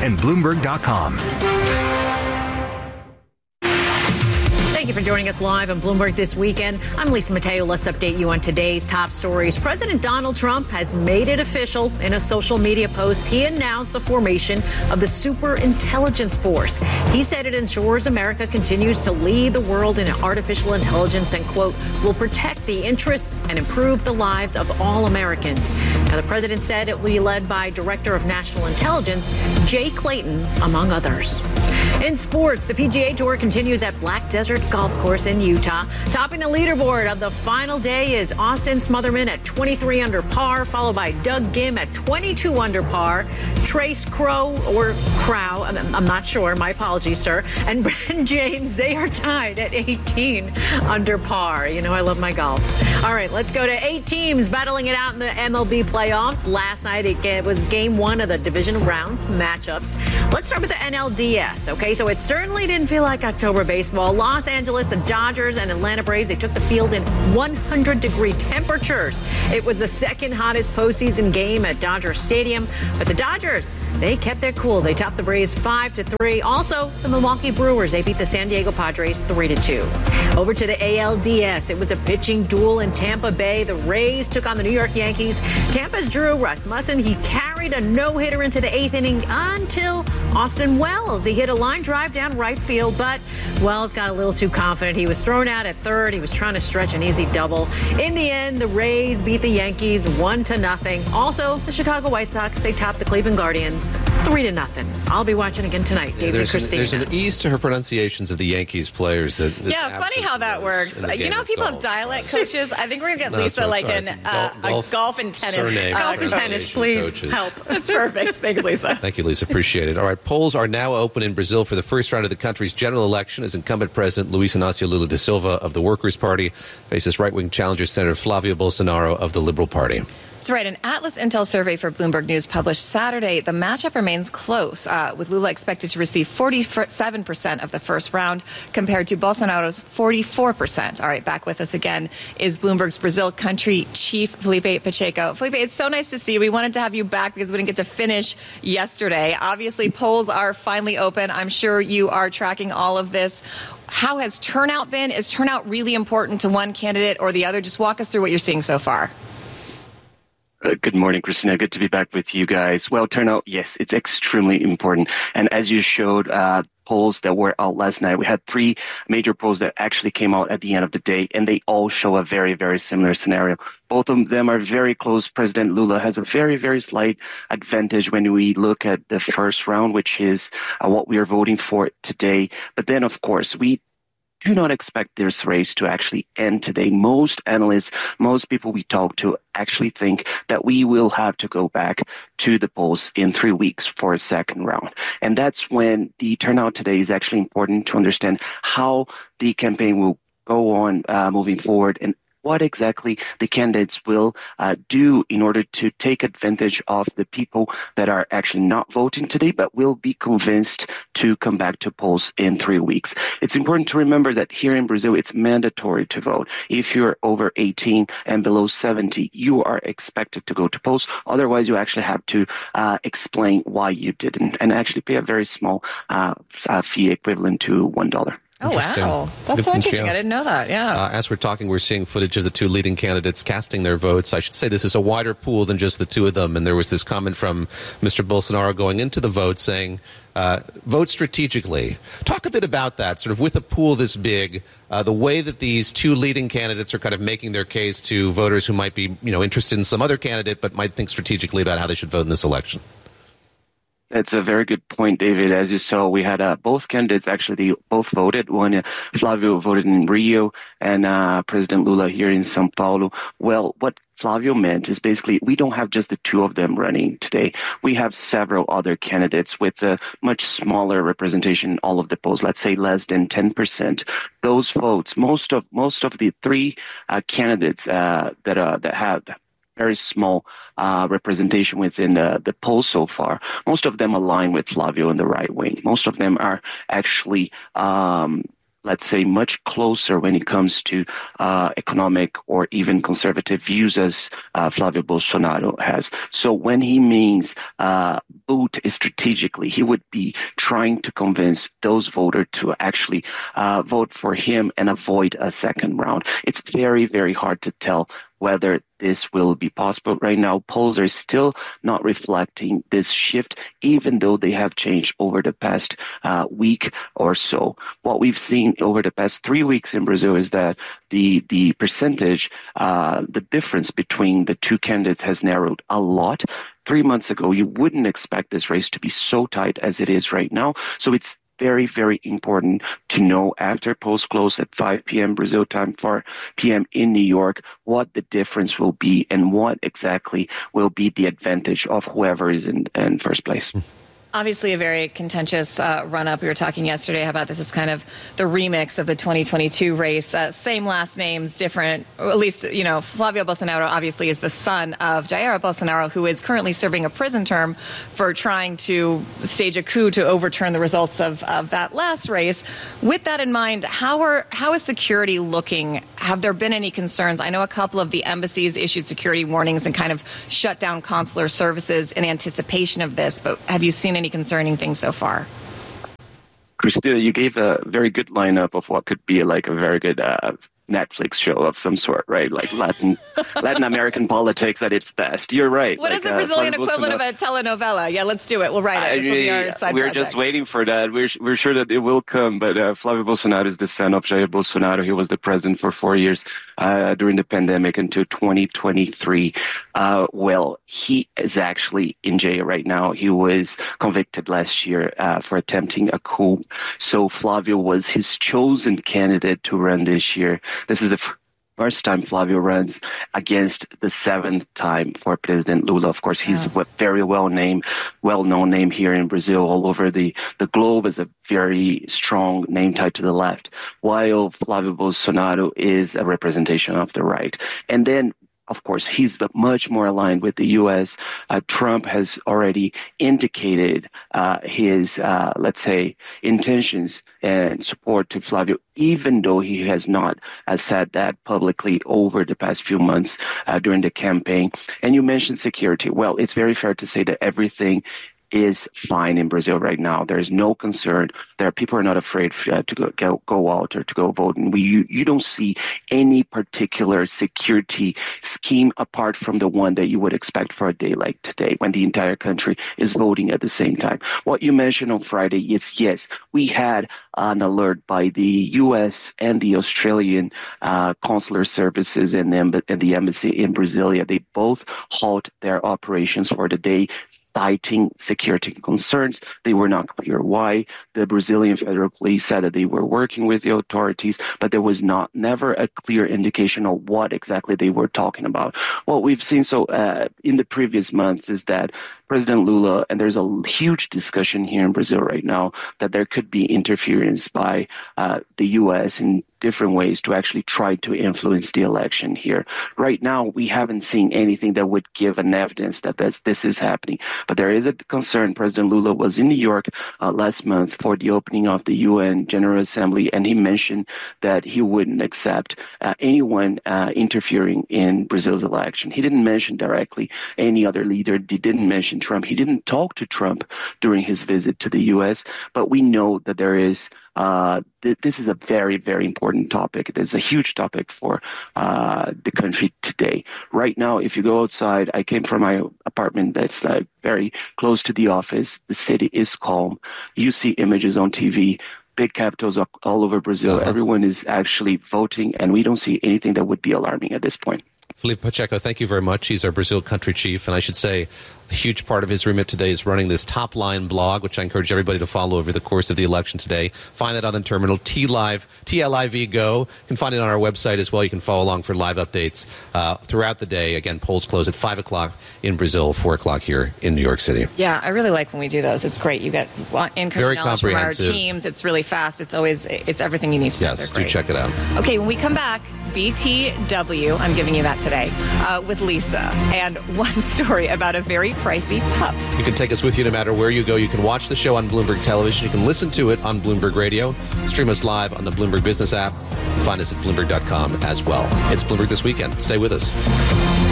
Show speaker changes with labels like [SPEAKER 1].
[SPEAKER 1] and Bloomberg.com.
[SPEAKER 2] Thank you for joining us live on Bloomberg This Weekend. I'm Lisa Mateo. Let's update you on today's top stories. President Donald Trump has made it official. In a social media post, he announced the formation of the Super Intelligence Force. He said it ensures America continues to lead the world in artificial intelligence and, quote, will protect the interests and improve the lives of all Americans. Now, the president said it will be led by Director of National Intelligence, Jay Clayton, among others. In sports, the PGA Tour continues at Black Desert Golf Course in Utah. Topping the leaderboard of the final day is Austin Smotherman at 23 under par, followed by Doug Ghim at 22 under par. Trace Crow, or Crow, I'm not sure, my apologies, sir, and Brendan James, they are tied at 18 under par. You know I love my golf. All right, let's go to 8 teams battling it out in the MLB playoffs. Last night it was game 1 of the division round matchups. Let's start with the NLDS, okay? So it certainly didn't feel like October baseball. Los Angeles, the Dodgers, and Atlanta Braves, they took the field in 100-degree temperatures. It was the second hottest postseason game at Dodger Stadium. But the Dodgers, they kept their cool. They topped the Braves 5-3. Also, the Milwaukee Brewers, they beat the San Diego Padres 3-2. Over to the ALDS, it was a pitching duel in Tampa Bay. The Rays took on the New York Yankees. Tampa's Drew Rasmussen, he carried a no-hitter into the 8th inning until Austin Wells. He hit a line drive down right field, but Wells got a little too confident. He was thrown out at third. He was trying to stretch an easy double. In the end, the Rays beat the Yankees 1-0. Also, the Chicago White Sox, they topped the Cleveland Guardians 3-0. I'll be watching again tonight. David and Christina.
[SPEAKER 3] There's an ease to her pronunciations of the Yankees players.
[SPEAKER 4] Yeah, funny how that works. You know, people have dialect coaches. I think we're going to get Lisa a golf and tennis.
[SPEAKER 2] Golf and tennis, please
[SPEAKER 3] coaches.
[SPEAKER 2] help.
[SPEAKER 4] That's perfect. Thanks, Lisa.
[SPEAKER 3] Thank you, Lisa. Appreciate it. All right, polls are now open in Brazil for the first round of the country's general election as incumbent President Luiz Inácio Lula da Silva of the Workers' Party faces right-wing challenger Senator Flávio Bolsonaro of the Liberal Party.
[SPEAKER 4] That's right. An Atlas Intel survey for Bloomberg News published Saturday, the matchup remains close, with Lula expected to receive 47% of the first round compared to Bolsonaro's 44%. All right, back with us again is Bloomberg's Brazil country chief, Felipe Pacheco. Felipe, it's so nice to see you. We wanted to have you back because we didn't get to finish yesterday. Obviously, polls are finally open. I'm sure you are tracking all of this. How has turnout been? Is turnout really important to one candidate or the other? Just walk us through what you're seeing so far.
[SPEAKER 5] Good morning, Christina. Good to be back with you guys. Well, turnout, yes, it's extremely important. And as you showed, polls that were out last night, we had 3 major polls that actually came out at the end of the day, and they all show a very, very similar scenario. Both of them are very close. President Lula has a very, very slight advantage when we look at the first round, which is what we are voting for today. But then, of course, we do not expect this race to actually end today. Most analysts, most people we talk to actually think that we will have to go back to the polls in 3 weeks for a second round. And that's when the turnout today is actually important to understand how the campaign will go on moving forward and what exactly the candidates will do in order to take advantage of the people that are actually not voting today, but will be convinced to come back to polls in 3 weeks. It's important to remember that here in Brazil, it's mandatory to vote. If you're over 18 and below 70, you are expected to go to polls. Otherwise, you actually have to explain why you didn't and actually pay a very small fee equivalent to $1.
[SPEAKER 4] Oh, wow. That's so interesting. I didn't know that. Yeah.
[SPEAKER 3] As we're talking, we're seeing footage of the 2 leading candidates casting their votes. I should say this is a wider pool than just the 2 of them. And there was this comment from Mr. Bolsonaro going into the vote saying, vote strategically. Talk a bit about that, sort of with a pool this big, the way that these 2 leading candidates are kind of making their case to voters who might be, interested in some other candidate, but might think strategically about how they should vote in this election.
[SPEAKER 5] That's a very good point, David. As you saw, we had both candidates actually both voted. One, Flávio voted in Rio and President Lula here in São Paulo. Well, what Flávio meant is basically we don't have just the 2 of them running today. We have several other candidates with a much smaller representation in all of the polls, let's say less than 10%. Those votes, most of the 3 candidates that have very small representation within the poll so far. Most of them align with Flávio in the right wing. Most of them are actually let's say, much closer when it comes to economic or even conservative views as Flavio Bolsonaro has. So when he means vote strategically, he would be trying to convince those voters to actually vote for him and avoid a second round. It's very, very hard to tell whether this will be possible. Right now, polls are still not reflecting this shift, even though they have changed over the past week or so. What we've seen over the past 3 weeks in Brazil is that the percentage, the difference between the two candidates has narrowed a lot. 3 months ago, you wouldn't expect this race to be so tight as it is right now. So it's very, very important to know after polls close at 5 p.m. Brazil time, 4 p.m. in New York, what the difference will be and what exactly will be the advantage of whoever is in first place.
[SPEAKER 4] Obviously, a very contentious run-up. We were talking yesterday about this is kind of the remix of the 2022 race. Same last names, different, or at least, Flavio Bolsonaro obviously is the son of Jair Bolsonaro, who is currently serving a prison term for trying to stage a coup to overturn the results of that last race. With that in mind, how is security looking? Have there been any concerns? I know a couple of the embassies issued security warnings and kind of shut down consular services in anticipation of this, but have you seen any concerning things so far?
[SPEAKER 5] Christina, you gave a very good lineup of what could be like a very good Netflix show of some sort, right? Like Latin American politics at its best. You're right.
[SPEAKER 4] What is the Brazilian equivalent of a telenovela? Yeah, let's do it. We'll write it. This will be our side
[SPEAKER 5] We're
[SPEAKER 4] project.
[SPEAKER 5] just waiting for that. We're sure that it will come. But Flavio Bolsonaro is the son of Jair Bolsonaro. He was the president for 4 years during the pandemic until 2023. Well, he is actually in jail right now. He was convicted last year for attempting a coup. So Flavio was his chosen candidate to run this year. This is the first time Flavio runs against the seventh time for President Lula. Of course, he's a very well-known name here in Brazil, all over the globe, as a very strong name tied to the left, while Flavio Bolsonaro is a representation of the right. And then, of course, he's much more aligned with the U.S. Trump has already indicated his, let's say, intentions and support to Flavio, even though he has not said that publicly over the past few months during the campaign. And you mentioned security. Well, it's very fair to say that everything is fine in Brazil right now. There is no concern. People are not afraid to go out or to go vote. And you don't see any particular security scheme apart from the one that you would expect for a day like today, when the entire country is voting at the same time. What you mentioned on Friday is, yes, we had an alert by the U.S. and the Australian consular services and the embassy in Brasilia. They both halt their operations for the day, citing security concerns. They were not clear why. The Brazilian Federal Police said that they were working with the authorities, but there was never a clear indication of what exactly they were talking about. What we've seen in the previous months is that President Lula, and there's a huge discussion here in Brazil right now, that there could be interference by the U.S. in different ways to actually try to influence the election here. Right now, we haven't seen anything that would give an evidence that this is happening. But there is a concern. President Lula was in New York last month for the opening of the UN General Assembly, and he mentioned that he wouldn't accept anyone interfering in Brazil's election. He didn't mention directly any other leader. He didn't mention Trump. He didn't talk to Trump during his visit to the U.S., but we know that there is this is a very, very important topic. It is a huge topic for the country today. Right now, if you go outside, I came from my apartment that's very close to the office. The city is calm. You see images on TV. Big capitals all over Brazil. Everyone is actually voting, and we don't see anything that would be alarming at this point.
[SPEAKER 3] Felipe Pacheco, thank you very much. He's our Brazil country chief, and I should say a huge part of his remit today is running this Top Line blog, which I encourage everybody to follow over the course of the election today. Find that on the terminal, TLIV Go. You can find it on our website as well. You can follow along for live updates throughout the day. Again, polls close at 5 o'clock in Brazil, 4 o'clock here in New York City.
[SPEAKER 4] Yeah, I really like when we do those. It's great. You get in-country knowledge from our teams. It's really fast. It's everything you need to know.
[SPEAKER 3] Yes, do check it out.
[SPEAKER 4] Okay, when we come back, BTW. I'm giving you that today with Lisa. And one story about a very pricey pup.
[SPEAKER 3] You can take us with you no matter where you go. You can watch the show on Bloomberg Television. You can listen to it on Bloomberg Radio. Stream us live on the Bloomberg Business app. Find us at Bloomberg.com as well. It's Bloomberg This Weekend. Stay with us.